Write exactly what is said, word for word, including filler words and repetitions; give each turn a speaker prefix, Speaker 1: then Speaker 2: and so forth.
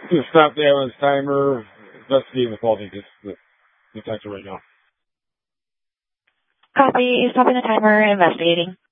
Speaker 1: Just stop the island's timer. Investigating the faulty dis- detector right now.
Speaker 2: Copy. Stopping the timer. Investigating.